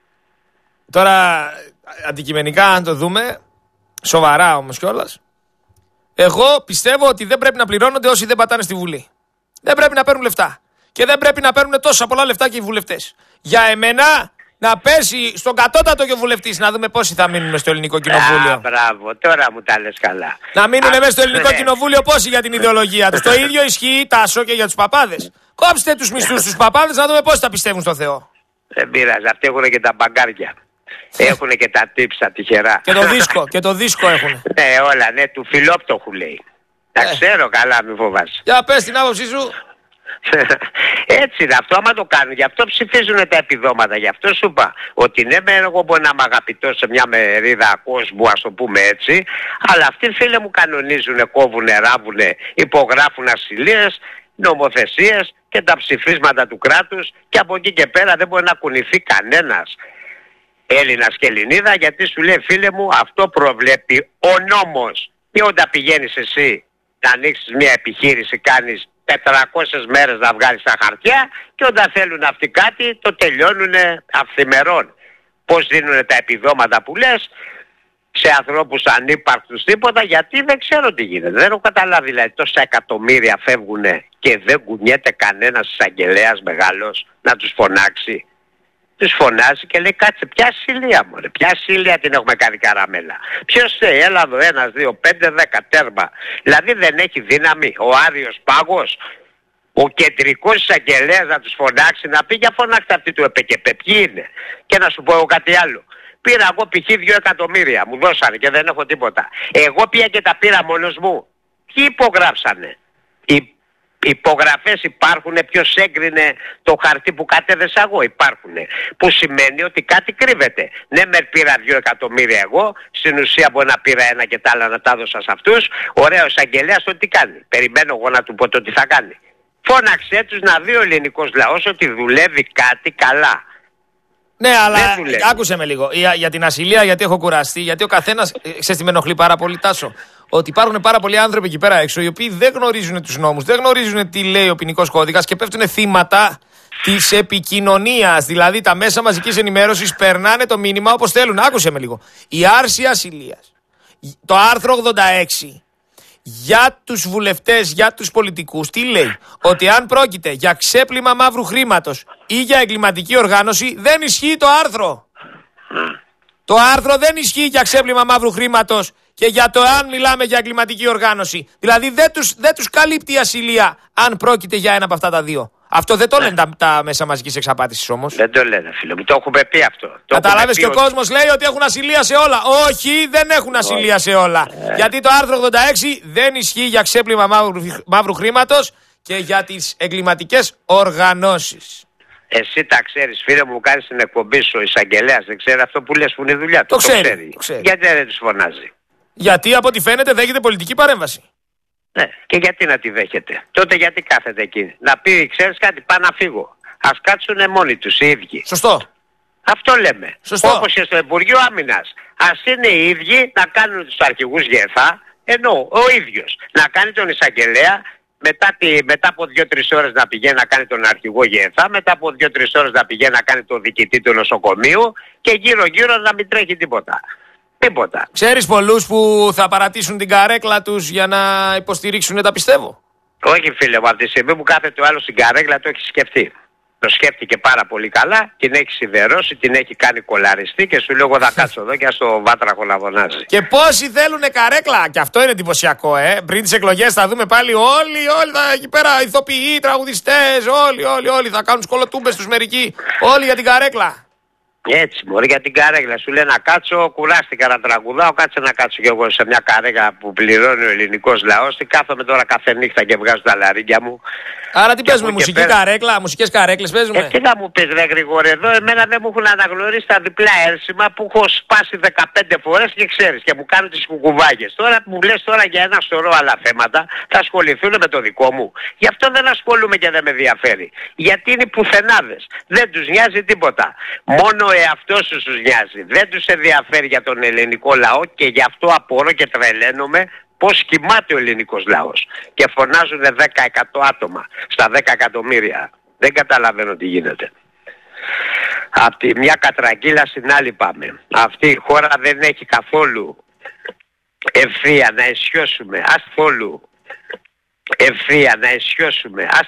Τώρα αντικειμενικά αν το δούμε, σοβαρά όμως κιόλας, εγώ πιστεύω ότι δεν πρέπει να πληρώνονται όσοι δεν πατάνε στη Βουλή. Δεν πρέπει να παίρνουν λεφτά. Και δεν πρέπει να παίρνουν τόσα πολλά λεφτά και οι βουλευτές. Για εμένα να πέσει στον κατώτατο και ο βουλευτής, να δούμε πόσοι θα μείνουν στο ελληνικό κοινοβούλιο. Μπράβο, τώρα μου τα λες καλά. Να μείνουν μέσα στο ελληνικό κοινοβούλιο πόσοι για την ιδεολογία τους. Το ίδιο ισχύει, Τάσο, και για τους παπάδες. Κόψτε τους μισθούς στους παπάδες να δούμε πόσοι θα πιστεύουν στο Θεό. Δεν πειράζει, αυτοί έχουν και τα μπαγκάρια. Έχουν και τα τύψα τυχερά. Και το δίσκο έχουν. Ναι, όλα, ναι, του φιλόπτωχου λέει. Τα ξέρω καλά, μη φοβάσαι. Για πες την άποψή σου. Έτσι είναι αυτό, άμα το κάνουν. Γι' αυτό ψηφίζουν τα επιδόματα. Γι' αυτό σου είπα ότι ναι, εγώ μπορεί να είμαι αγαπητός σε μια μερίδα κόσμου, ας το πούμε έτσι, αλλά αυτοί, φίλε μου, κανονίζουν, κόβουνε, ράβουνε, υπογράφουν ασυλίες, νομοθεσίες και τα ψηφίσματα του κράτους και από εκεί και πέρα δεν μπορεί να κουνηθεί κανένας Έλληνας και Ελληνίδα, γιατί σου λέει, φίλε μου, αυτό προβλέπει ο νόμος. Και όταν πηγαίνεις εσύ να ανοίξεις μια επιχείρηση, κάνεις 400 μέρες να βγάλεις τα χαρτιά και όταν θέλουν αυτοί κάτι το τελειώνουν αυθημερών. Πώς δίνουν τα επιδόματα που λες σε ανθρώπους ανύπαρκτους τίποτα, γιατί δεν ξέρω τι γίνεται. Δεν έχω καταλάβει, δηλαδή τόσα εκατομμύρια φεύγουν και δεν κουνιέται κανένας εισαγγελέας μεγάλος να τους φωνάξει. Τους φωνάζει και λέει, κάτσε, ποια ασυλία μωρέ, ποια ασυλία την έχουμε κάνει καραμέλα? Ποιος θέλει, έλα εδώ, 1, 2, 5, 10, τέρμα. Δηλαδή δεν έχει δύναμη ο Άριος Πάγος, ο κεντρικός εισαγγελέας να τους φωνάξει, να πει για φωνάξτε αυτή του ΕΠΚΕ, ποιοι είναι? Και να σου πω εγώ κάτι άλλο. Πήρα εγώ π.χ. 2 εκατομμύρια, μου δώσανε και δεν έχω τίποτα. Εγώ πια και τα πήρα μόνος μου. Ποιοι υπογράψανε? Υπογραφές υπάρχουν, ποιος έγκρινε το χαρτί που κατέδεσα εγώ? Υπάρχουν. Που σημαίνει ότι κάτι κρύβεται. Ναι, με πήρα 2 εκατομμύρια εγώ, στην ουσία μπορεί να πήρα 1 και τα άλλα να τα έδωσα σε αυτούς. Ωραίος εισαγγελέας το τι κάνει? Περιμένω εγώ να του πω το τι θα κάνει. Φώναξε τους να δει ο ελληνικός λαός ότι δουλεύει κάτι καλά. Ναι, αλλά άκουσε με λίγο. Για την ασυλία, γιατί έχω κουραστεί, γιατί ο καθένας, ξέρεις τι με ενοχλεί πάρα πολύ, Τάσο? Ότι υπάρχουν πάρα πολλοί άνθρωποι εκεί πέρα έξω οι οποίοι δεν γνωρίζουν τους νόμους, δεν γνωρίζουν τι λέει ο ποινικός κώδικας και πέφτουν θύματα της επικοινωνίας. Δηλαδή τα μέσα μαζικής ενημέρωσης περνάνε το μήνυμα όπως θέλουν. Άκουσε με λίγο. Η άρση ασυλίας, το άρθρο 86 για τους βουλευτές, για τους πολιτικούς, τι λέει? Ότι αν πρόκειται για ξέπλυμα μαύρου χρήματος ή για εγκληματική οργάνωση, δεν ισχύει το άρθρο. Το άρθρο δεν ισχύει για ξέπλυμα μαύρου χρήματος και για το αν μιλάμε για εγκληματική οργάνωση. Δηλαδή δεν τους καλύπτει η ασυλία αν πρόκειται για ένα από αυτά τα δύο. Αυτό δεν το λένε τα μέσα μαζικής εξαπάτησης όμως. Δεν το λένε, φίλε μου, το έχουμε πει αυτό. Καταλάβες, και ο κόσμος λέει ότι έχουν ασυλία σε όλα. Όχι, δεν έχουν ασυλία σε όλα. Γιατί το άρθρο 86 δεν ισχύει για ξέπλυμα μαύρου χρήματος και για τις εγκληματικές οργανώσεις. Εσύ τα ξέρεις, φίλε μου, κάνεις την εκπομπή σου, ο εισαγγελέας δεν ξέρει αυτό που λες που είναι η δουλειά του? Το ξέρει. Γιατί δεν τους φωνάζει? Γιατί από ό,τι φαίνεται δέχεται πολιτική παρέμβαση. Ναι, και γιατί να τη δέχεται? Τότε γιατί κάθεται εκεί? Να πει, ξέρεις κάτι, πάω να φύγω. Ας κάτσουνε μόνοι τους οι ίδιοι. Σωστό. Αυτό λέμε. Σωστό. Όπως και στο Υπουργείο Άμυνας. Ας είναι οι ίδιοι να κάνουν τους αρχηγούς ΓΕΘΑ, ενώ ο ίδιος να κάνει τον εισαγγελέα μετά από 2-3 ώρες να πηγαίνει να κάνει τον αρχηγό ΓΕΘΑ, μετά από 2-3 ώρες να πηγαίνει να κάνει τον διοικητή του νοσοκομείου και γύρω-γύρω να μην τρέχει τίποτα. Τίποτα. Ξέρεις πολλούς που θα παρατήσουν την καρέκλα τους για να υποστηρίξουν τα πιστεύω. Όχι φίλε μου, από τη στιγμή που κάθεται ο άλλος στην καρέκλα το έχει σκεφτεί. Το σκέφτηκε πάρα πολύ καλά, την έχει σιδερώσει, την έχει κάνει κολαριστή και σου λέω εγώ θα κάτσω εδώ και στο βάτραχο να φωνάζει. Και πόσοι θέλουνε καρέκλα, και αυτό είναι εντυπωσιακό, πριν τις εκλογές θα δούμε πάλι όλοι θα, εκεί πέρα ηθοποιοί, τραγουδιστές, όλοι θα κάνουν σκολοτούμπες τους μερικοί, όλοι για την καρέκλα. Έτσι μωρέ, για την καρέκλα σου λέει να κάτσω, κουράστηκα να τραγουδάω, κάτσε να κάτσω κι εγώ σε μια καρέκλα που πληρώνει ο ελληνικός λαός. Τι κάθομαι τώρα κάθε νύχτα και βγάζω τα λαρίκια μου. Άρα τι παίζουμε, μουσική καρέκλα, μουσικές καρέκλες παίζουμε. Τι να μου πεις ρε Γρηγόρη, εδώ εμένα δεν μου έχουν αναγνωρίσει τα διπλά έρσημα που έχω σπάσει 15 φορές και ξέρεις και μου κάνουν τις κουκουβάγες. Τώρα που μου λες τώρα για ένα σωρό άλλα θέματα θα ασχοληθούν με το δικό μου. Γι' αυτό δεν ασχολούμαι και δεν με ενδιαφέρει. Γιατί είναι πουθενάδες. Δεν τους νοιάζει τίποτα. Μόνο εαυτός τους νοιάζει. Δεν τους ενδιαφέρει για τον ελληνικό λαό και γι' αυτό απορώ και τρελαίνομαι πώς κοιμάται ο ελληνικός λαός. Και φωνάζουν 10-100 άτομα στα 10 εκατομμύρια. Δεν καταλαβαίνω τι γίνεται. Από τη μια κατρακύλα στην άλλη πάμε. Αυτή η χώρα δεν έχει καθόλου ευθεία να αισιώσουμε. Καθόλου ευθεία να αισιώσουμε.